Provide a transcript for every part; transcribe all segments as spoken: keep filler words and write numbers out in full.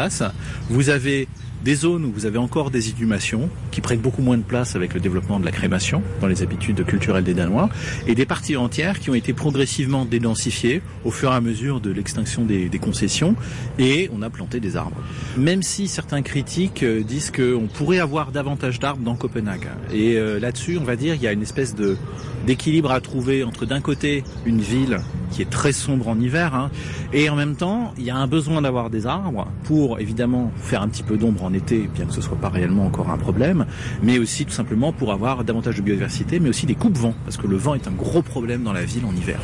surface. Vous avez des zones où vous avez encore des inhumations qui prennent beaucoup moins de place avec le développement de la crémation dans les habitudes culturelles des Danois, et des parties entières qui ont été progressivement dédensifiées au fur et à mesure de l'extinction des, des concessions, et on a planté des arbres. Même si certains critiques disent qu'on pourrait avoir davantage d'arbres dans Copenhague. Et euh, là-dessus, on va dire, il y a une espèce de d'équilibre à trouver entre d'un côté une ville qui est très sombre en hiver, hein, et en même temps, il y a un besoin d'avoir des arbres pour évidemment faire un petit peu d'ombre en été, bien que ce soit pas réellement encore un problème, mais aussi tout simplement pour avoir davantage de biodiversité, mais aussi des coupe-vents, parce que le vent est un gros problème dans la ville en hiver.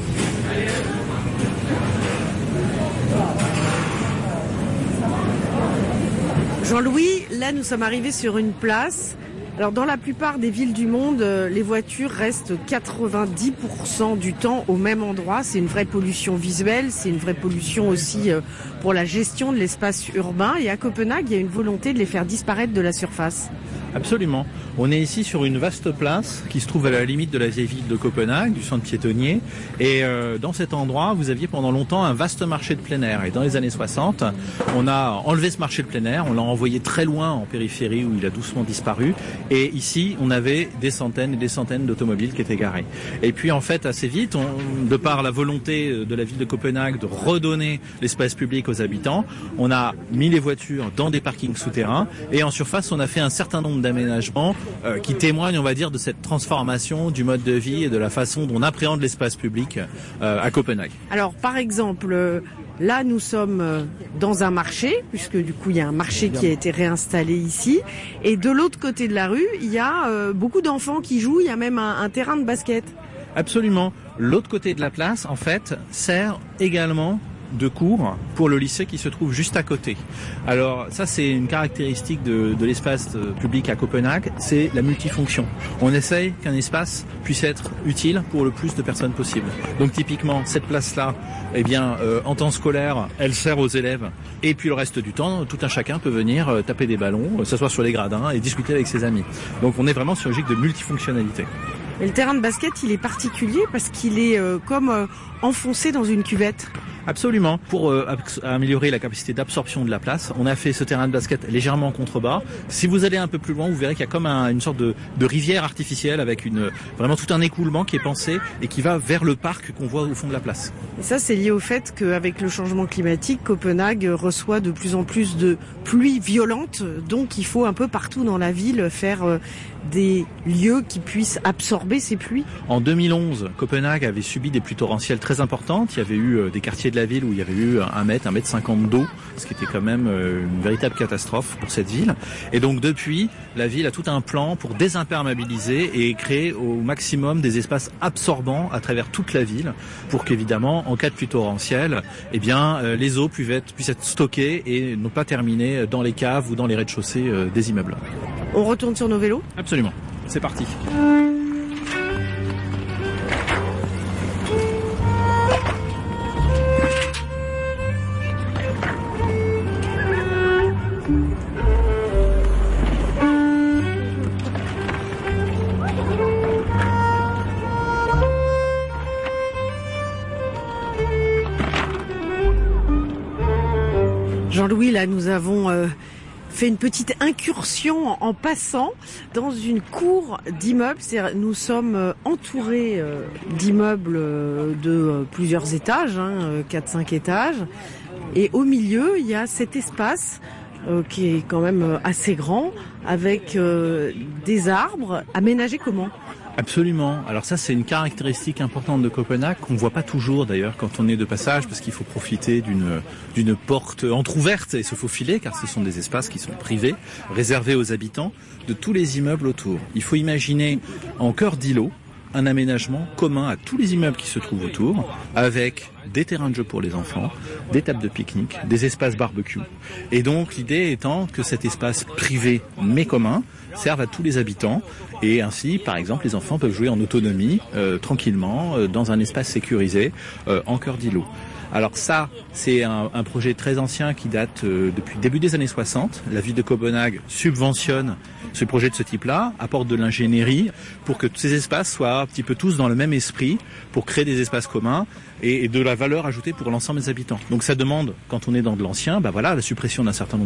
Jean-Louis, là nous sommes arrivés sur une place. Alors dans la plupart des villes du monde, les voitures restent quatre-vingt-dix pour cent du temps au même endroit. C'est une vraie pollution visuelle, c'est une vraie pollution aussi pour la gestion de l'espace urbain. Et à Copenhague, il y a une volonté de les faire disparaître de la surface. Absolument. On est ici sur une vaste place qui se trouve à la limite de la vieille ville de Copenhague, du centre piétonnier. Et euh, dans cet endroit, vous aviez pendant longtemps un vaste marché de plein air. Et dans les années soixante, on a enlevé ce marché de plein air, on l'a envoyé très loin en périphérie où il a doucement disparu. Et ici, on avait des centaines et des centaines d'automobiles qui étaient garés. Et puis en fait, assez vite, on, de par la volonté de la ville de Copenhague de redonner l'espace public aux habitants, on a mis les voitures dans des parkings souterrains. Et en surface, on a fait un certain nombre d'aménagements euh, qui témoignent, on va dire, de cette transformation du mode de vie et de la façon dont on appréhende l'espace public euh, à Copenhague. Alors, par exemple, euh, là, nous sommes euh, dans un marché, puisque du coup, il y a un marché qui a été réinstallé ici. Et de l'autre côté de la rue, il y a euh, beaucoup d'enfants qui jouent. Il y a même un, un terrain de basket. Absolument. L'autre côté de la place, en fait, sert également de cours pour le lycée qui se trouve juste à côté. Alors ça, c'est une caractéristique de, de l'espace public à Copenhague, c'est la multifonction. On essaye qu'un espace puisse être utile pour le plus de personnes possible. Donc typiquement, cette place-là, eh bien, euh, en temps scolaire, elle sert aux élèves, et puis le reste du temps, tout un chacun peut venir euh, taper des ballons, s'asseoir sur les gradins et discuter avec ses amis. Donc on est vraiment sur une logique de multifonctionnalité. Et le terrain de basket, il est particulier parce qu'il est euh, comme euh, enfoncé dans une cuvette. Absolument. Pour euh, améliorer la capacité d'absorption de la place, on a fait ce terrain de basket légèrement en contrebas. Si vous allez un peu plus loin, vous verrez qu'il y a comme un, une sorte de, de rivière artificielle avec une, vraiment tout un écoulement qui est pensé et qui va vers le parc qu'on voit au fond de la place. Et ça, c'est lié au fait qu'avec le changement climatique, Copenhague reçoit de plus en plus de pluies violentes. Donc, il faut un peu partout dans la ville faire euh, des lieux qui puissent absorber ces pluies. En deux mille onze, Copenhague avait subi des pluies torrentielles très importantes. Il y avait eu euh, des quartiers de la ville où il y avait eu un mètre, un mètre cinquante d'eau, ce qui était quand même euh, une véritable catastrophe pour cette ville. Et donc depuis, la ville a tout un plan pour désimperméabiliser et créer au maximum des espaces absorbants à travers toute la ville, pour qu'évidemment, en cas de pluie torrentielle, eh bien, euh, les eaux puissent être, puissent être stockées et non pas terminer dans les caves ou dans les rez-de-chaussée euh, des immeubles. On retourne sur nos vélos ? Absolument. C'est parti. Jean-Louis, là, nous avons euh, fait une petite incursion en passant dans une cour d'immeubles. C'est-à-dire, nous sommes euh, entourés euh, d'immeubles euh, de euh, plusieurs étages, hein, euh, quatre cinq étages. Et au milieu, il y a cet espace euh, qui est quand même euh, assez grand, avec euh, des arbres aménagés comment ? Absolument. Alors ça, c'est une caractéristique importante de Copenhague qu'on ne voit pas toujours d'ailleurs quand on est de passage, parce qu'il faut profiter d'une d'une porte entrouverte et se faufiler, car ce sont des espaces qui sont privés, réservés aux habitants de tous les immeubles autour. Il faut imaginer en cœur d'îlot un aménagement commun à tous les immeubles qui se trouvent autour, avec des terrains de jeu pour les enfants, des tables de pique-nique, des espaces barbecue. Et donc l'idée étant que cet espace privé mais commun serve à tous les habitants, et ainsi, par exemple, les enfants peuvent jouer en autonomie, euh, tranquillement, euh, dans un espace sécurisé, euh, en cœur d'îlot. Alors ça, c'est un, un projet très ancien qui date euh, depuis le début des années soixante. La ville de Copenhague subventionne ce projet de ce type-là, apporte de l'ingénierie pour que ces espaces soient un petit peu tous dans le même esprit, pour créer des espaces communs et, et de la valeur ajoutée pour l'ensemble des habitants. Donc ça demande, quand on est dans de l'ancien, bah voilà, la suppression d'un certain nombre